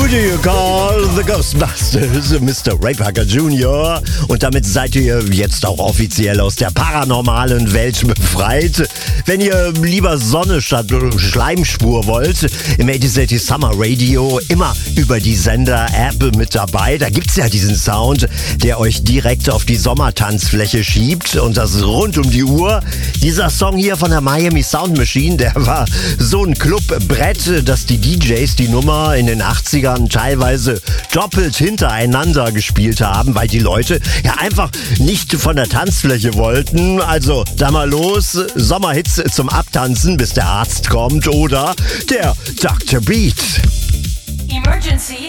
Do you call the Ghostbusters, Mr. Ray Parker Jr.? Und damit seid ihr jetzt auch offiziell aus der paranormalen Welt befreit. Wenn ihr lieber Sonne statt Schleimspur wollt, im 80s Summer Radio immer über die Sender-App mit dabei. Da gibt's ja diesen Sound, der euch direkt auf die Sommertanzfläche schiebt und das rund um die Uhr. Dieser Song hier von der Miami Sound Machine, der war so ein Clubbrett, dass die DJs die Nummer in den 80ern teilweise doppelt hintereinander gespielt haben, weil die Leute ja einfach nicht von der Tanzfläche wollten. Also da mal los, Sommerhits zum Abtanzen, bis der Arzt kommt oder der Dr. Beat. Emergency.